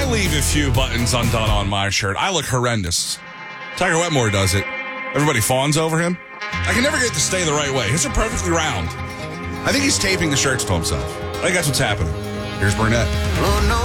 leave a few buttons undone on my shirt, I look horrendous. Tiger Wetmore does it. Everybody fawns over him. I can never get it to stay the right way. His are perfectly round. I think he's taping the shirts to himself. I think that's what's happening. Here's Burnett. Oh, no.